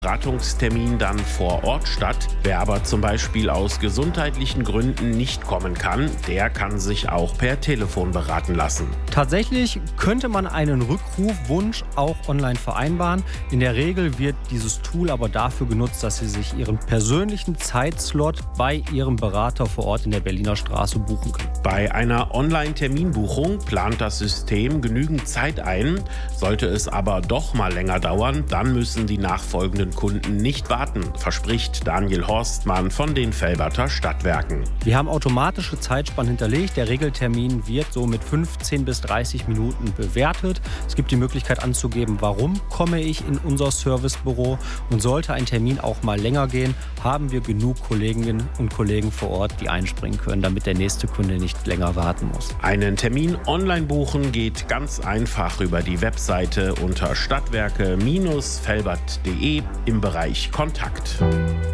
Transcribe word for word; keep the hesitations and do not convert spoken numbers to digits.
Beratungstermin dann vor Ort statt. Wer aber zum Beispiel aus gesundheitlichen Gründen nicht kommen kann, der kann sich auch per Telefon beraten lassen. Tatsächlich könnte man einen Rückrufwunsch auch online vereinbaren. In der Regel wird dieses Tool aber dafür genutzt, dass Sie sich Ihren persönlichen Zeitslot bei Ihrem Berater vor Ort in der Berliner Straße buchen können. Bei einer Online-Terminbuchung plant das System genügend Zeit ein. Sollte es aber doch mal länger dauern, dann müssen die nachfolgenden Kunden nicht warten, verspricht Daniel Horstmann von den Velberter Stadtwerken. Wir haben automatische Zeitspannen hinterlegt. Der Regeltermin wird so mit fünfzehn bis dreißig Minuten bewertet. Es gibt die Möglichkeit anzugeben, warum komme ich in unser Servicebüro. Und sollte ein Termin auch mal länger gehen, haben wir genug Kolleginnen und Kollegen vor Ort, die einspringen können, damit der nächste Kunde nicht länger warten muss. Einen Termin online buchen geht ganz einfach über die Webseite unter stadtwerke Bindestrich velbert punkt de im Bereich Kontakt.